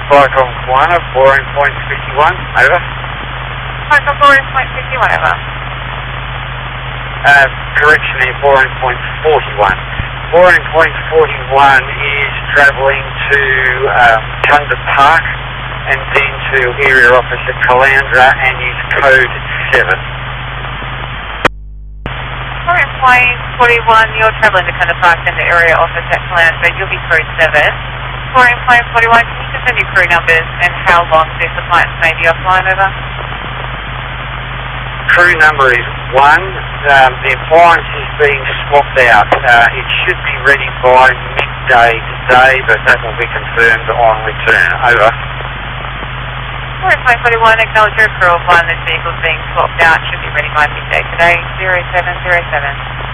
Flight Conquana, boarding point 51, over. Flight Conquana, boarding point 51, over. Correction there, boarding point 41. Boarding point 41 is travelling to Tunda Park and then to Area Office at Caloundra and use code 7. Boarding point 41, you're travelling to Tunda Park and the Area Office at Caloundra, you'll be code 7. Boarding point 41, can you confirm your crew numbers and how long these appliance may be offline, over? Crew number is 1. The appliance is being swapped out. It should be ready by midday today, but that will be confirmed on return. Over. Boarding point 41, acknowledge your crew of 1. This vehicle is being swapped out. Should be ready by midday today. 0707.